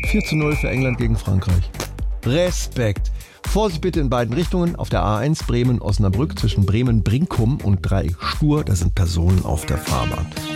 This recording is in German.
4:0 für England gegen Frankreich. Respekt. Vorsicht bitte in beiden Richtungen. Auf der A1 Bremen-Osnabrück zwischen Bremen-Brinkum und Dreieck Stur, da sind Personen auf der Fahrbahn.